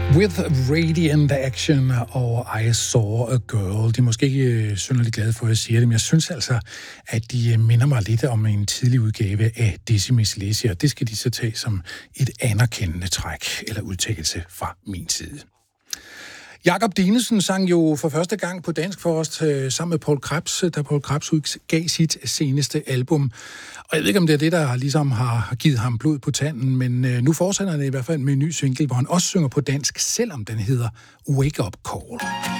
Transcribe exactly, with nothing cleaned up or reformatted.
With Radiant Action og I Saw a Girl. De er måske ikke synderligt glade for, at jeg siger det, men jeg synes altså, at de minder mig lidt om en tidlig udgave af Dizzy Miss Lizzy, og det skal de så tage som et anerkendende træk eller udtalelse fra min side. Jakob Dinesen sang jo for første gang på dansk for os sammen med Poul Krebs, da Poul Krebs udgav sit seneste album. Og jeg ved ikke, om det er det, der ligesom har givet ham blod på tanden, men nu fortsætter han i hvert fald med en ny single, hvor han også synger på dansk, selvom den hedder Wake Up Call.